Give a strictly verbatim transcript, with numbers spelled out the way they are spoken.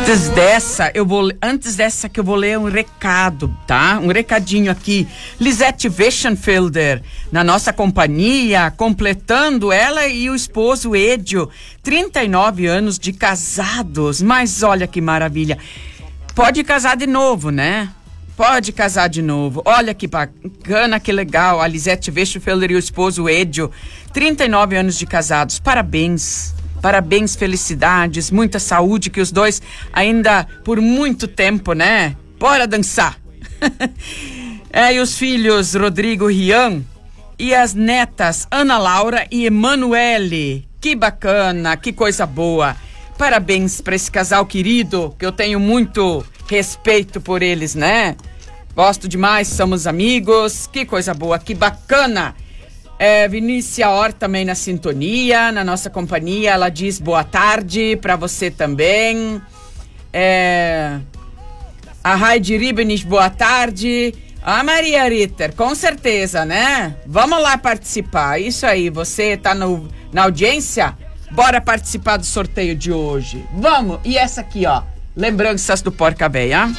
Antes dessa, eu vou, antes dessa que eu vou ler um recado, tá? Um recadinho aqui. Lisette Weschenfelder, na nossa companhia, completando ela e o esposo Edio, trinta e nove anos de casados. Mas olha que maravilha. Pode casar de novo, né? Pode casar de novo. Olha que bacana, que legal. A Lisette Weschenfelder e o esposo Edio, trinta e nove anos de casados. Parabéns. Parabéns, felicidades, muita saúde, que os dois ainda por muito tempo, né? Bora dançar! É, e os filhos Rodrigo Rian e as netas Ana Laura e Emanuele. Que bacana, que coisa boa. Parabéns para esse casal querido, que eu tenho muito respeito por eles, né? Gosto demais, somos amigos. Que coisa boa, que bacana. É, Vinícia Or também na sintonia, na nossa companhia. Ela diz boa tarde para você também. É, a Heidi Ribenich, boa tarde. A Maria Ritter, com certeza, né? Vamos lá participar. Isso aí, você tá no, na audiência? Bora participar do sorteio de hoje. Vamos! E essa aqui, ó. Lembranças do Porca Véia.